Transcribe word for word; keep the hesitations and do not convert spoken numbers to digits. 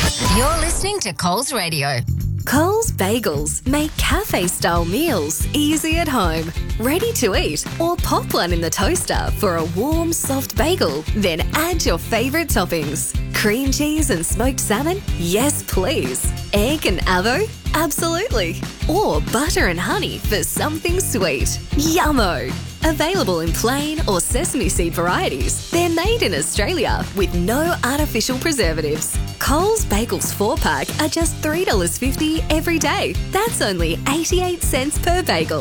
You're listening to Coles Radio. Coles Bagels make cafe-style meals easy at home. Ready to eat or pop one in the toaster for a warm, soft bagel. Then add your favourite toppings. Cream cheese and smoked salmon? Yes, please. Egg and avo? Absolutely. Or butter and honey for something sweet. Yummo! Available in plain or sesame seed varieties. They're made in Australia with no artificial preservatives. Coles Bagels four pack are just three dollars fifty every day. That's only eighty-eight cents per bagel.